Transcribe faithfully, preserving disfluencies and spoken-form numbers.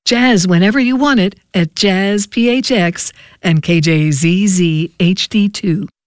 Jazz whenever you want it at Jazz P H X and K J Z Z H D two.